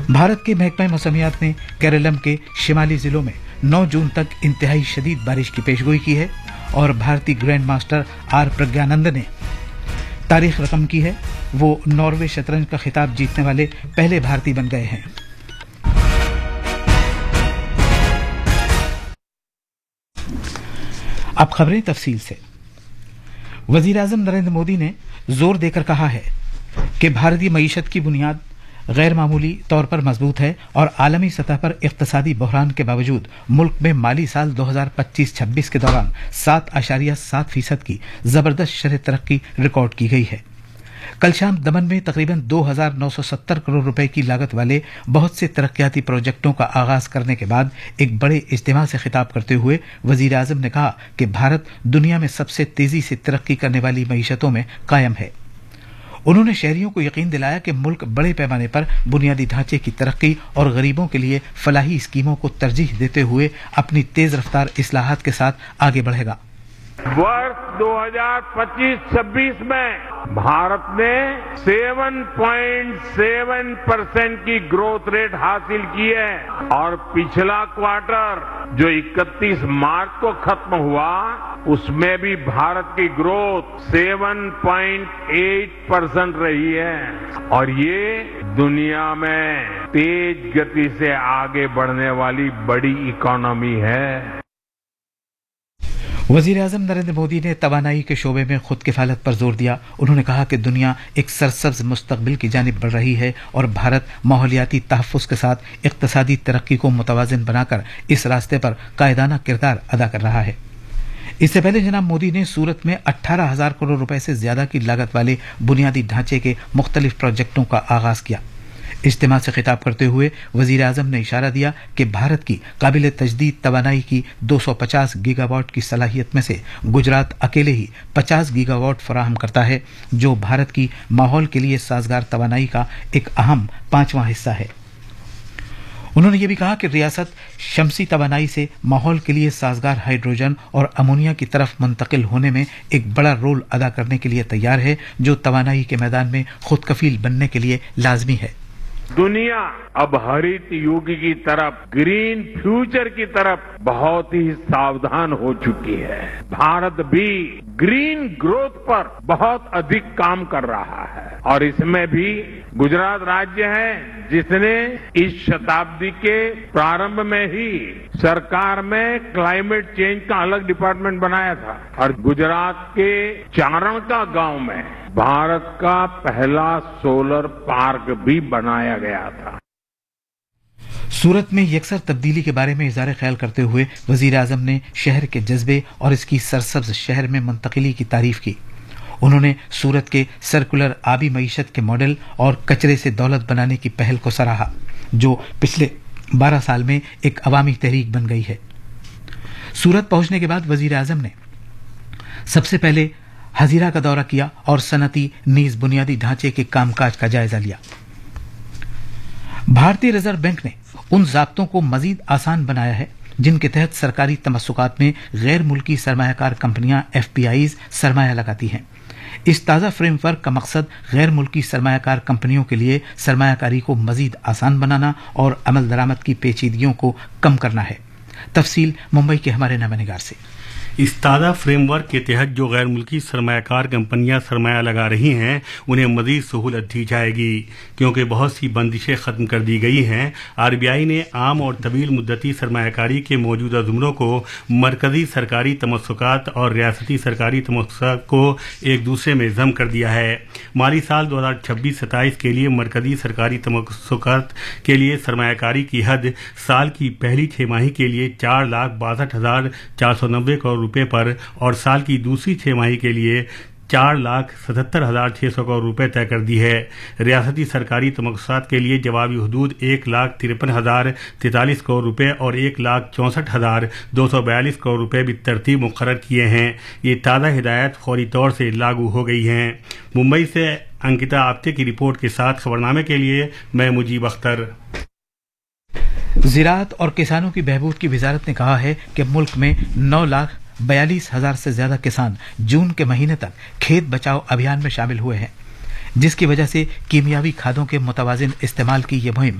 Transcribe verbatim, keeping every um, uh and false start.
भारत के महकमा मौसमियात ने केरलम के शिमाली जिलों में नौ जून तक इंतहाई शदीद बारिश की पेशगोई की है और भारतीय ग्रैंड मास्टर आर प्रज्ञानंद ने तारीख रकम की है। वो नॉर्वे शतरंज का खिताब जीतने वाले पहले भारतीय बन गए हैं। अब खबरें तफसील से। वजीर आजम नरेंद्र मोदी ने जोर देकर कहा है कि भारतीय मईशत की बुनियाद गैर मामूली तौर पर मजबूत है और आलमी सतह पर इक्तसादी बहरान के बावजूद मुल्क में माली साल दो हज़ार पच्चीस छब्बीस के दौरान सात आशारिया सात फीसद की जबरदस्त शरह तरक्की रिकॉर्ड की गई है। कल शाम दमन में तकरीबन दो हज़ार नौ सौ सत्तर करोड़ रुपए की लागत वाले बहुत से तरक्याती प्रोजेक्टों का आगाज करने के बाद एक बड़े इज्तिमा से खिताब करते हुए वजीर आजम ने कहा कि भारत दुनिया में सबसे तेजी से तरक्की करने वाली मईशतों में कायम है। उन्होंने शहरियों को यकीन दिलाया कि मुल्क बड़े पैमाने पर बुनियादी ढांचे की तरक्की और गरीबों के लिए फलाही स्कीमों को तरजीह देते हुए अपनी तेज रफ्तार इस्लाहात के साथ आगे बढ़ेगा। वर्ष दो हज़ार पच्चीस छब्बीस में भारत ने सात पॉइंट सात परसेंट की ग्रोथ रेट हासिल की है और पिछला क्वार्टर जो इकतीस मार्च को खत्म हुआ उसमें भी भारत की ग्रोथ सात पॉइंट आठ परसेंट रही है और ये दुनिया में तेज गति से आगे बढ़ने वाली बड़ी इकोनॉमी है। वजीर आजम नरेंद्र मोदी ने तवानाई के शोबे में खुद किफालत पर जोर दिया। उन्होंने कहा कि दुनिया एक सरसब्ज मुस्तकबिल की जानिब बढ़ रही है और भारत माहौलियाती तहफ्फुज़ के साथ इक्तसादी तरक्की को मुतवाज़िन बनाकर इस रास्ते पर कायदाना किरदार अदा कर रहा है। इससे पहले जनाब मोदी ने सूरत में अठारह हजार करोड़ रुपए से ज्यादा की लागत वाले बुनियादी ढांचे के मुख्तलिफ प्रोजेक्टों का आगाज किया। इज्तिमा से खिताब करते हुए वजीर आजम ने इशारा दिया कि भारत की काबिल तजदीद तवानाई की दो सौ पचास गीगावाट की सलाहियत में से गुजरात अकेले ही पचास गीगावाट फराहम करता है, जो भारत की माहौल के लिए साजगार तवानाई का एक अहम पांचवां हिस्सा है। उन्होंने ये भी कहा कि रियासत शमसी तवानाई से माहौल के लिए साजगार हाइड्रोजन और अमोनिया की तरफ मुंतकिल होने में एक बड़ा रोल अदा करने के लिए तैयार है, जो तवानाई के मैदान में खुद कफील बनने के लिए लाजमी है। दुनिया अब हरित युग की तरफ, ग्रीन फ्यूचर की तरफ बहुत ही सावधान हो चुकी है। भारत भी ग्रीन ग्रोथ पर बहुत अधिक काम कर रहा है और इसमें भी गुजरात राज्य है जिसने इस शताब्दी के प्रारंभ में ही सरकार में क्लाइमेट चेंज का अलग डिपार्टमेंट बनाया था और गुजरात के चारण का गांव में भारत का पहला सोलर पार्क भी बनाया गया था। सूरत में यकसर तब्दीली के बारे में इज़हार ख्याल करते हुए वजीर आजम ने शहर के जज्बे और इसकी सरसब्ज शहर में मुंतकिली की तारीफ की। उन्होंने सूरत के सर्कुलर आबी मईशत के मॉडल और कचरे से दौलत बनाने की पहल को सराहा, जो पिछले बारह साल में एक अवामी तहरीक बन गई है। सूरत पहुंचने के बाद वजीर आजम ने सबसे पहले हजीरा का दौरा किया और सनती नीज बुनियादी ढांचे के कामकाज का जायजा लिया। भारतीय रिजर्व बैंक ने उन ज़ाब्तों को मजीद आसान बनाया है जिनके तहत सरकारी तमस्सुकात में गैर मुल्की सरमायाकार कंपनियां एफ पी आईज सरमाया लगाती हैं। इस ताज़ा फ्रेमवर्क का मकसद गैर मुल्की सरमायाकार कंपनियों के लिए सरमायाकारी को मजीद आसान बनाना और अमल दरामद की पेचीदगियों को कम करना है। तफसील मुंबई के हमारे नामनिगार से। इस ताज़ा फ्रेमवर्क के तहत जो गैर मुल्की सरमायाकार कंपनियां सरमाया लगा रही हैं उन्हें मज़ीद सहूलत दी जाएगी, क्योंकि बहुत सी बंदिशें ख़त्म कर दी गई हैं। आर बी आई ने आम और तवील मुद्दती सरमायाकारी के मौजूदा ज़ुमरों को मरकज़ी सरकारी तमस्सुकात और रियासती सरकारी तमस्सुकात को एक दूसरे में ज़म कर दिया है। माली साल दो हज़ार छब्बीस सत्ताईस के लिए मरकज़ी सरकारी तमस्सुकात के लिए सरमायाकारी की हद साल की पहली छमाही के लिए चार लाख बासठ हज़ार चार सौ नब्बे करोड़ रुपए पर और साल की दूसरी छमाही के लिए चार लाख सतहत्तर हजार छः सौ करोड़ रुपए तय कर दी है। रियासती सरकारी तमस्सुकात के लिए जवाबी हदूद एक लाख तिरपन हजार तैंतालीस करोड़ रुपए और एक लाख चौंसठ हजार दो सौ बयालीस करोड़ रुपए भी तरतीब मुकर्रर किए हैं। ये ताज़ा हिदायत फौरी तौर से लागू हो गई हैं। मुंबई से अंकिता आप्ते की रिपोर्ट के साथ खबरनामे के लिए मैं मुजीब अख्तर। ज़राअत और किसानों की बहबूद की वजारत ने कहा है कि मुल्क में नौ लाख बयालीस हजार से ज्यादा किसान जून के महीने तक खेत बचाओ अभियान में शामिल हुए हैं, जिसकी वजह से कीमियावी खादों के मुतवाजिन इस्तेमाल की यह मुहिम